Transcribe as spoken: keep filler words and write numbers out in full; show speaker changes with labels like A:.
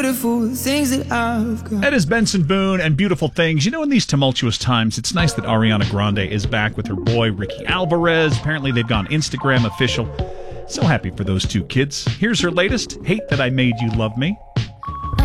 A: beautiful things that I've got.
B: That is Benson Boone and Beautiful Things. You know, in these tumultuous times, it's nice that Ariana Grande is back with her boy, Ricky Alvarez. Apparently, they've gone Instagram official. So happy for those two kids. Here's her latest, Hate That I Made You Love Me.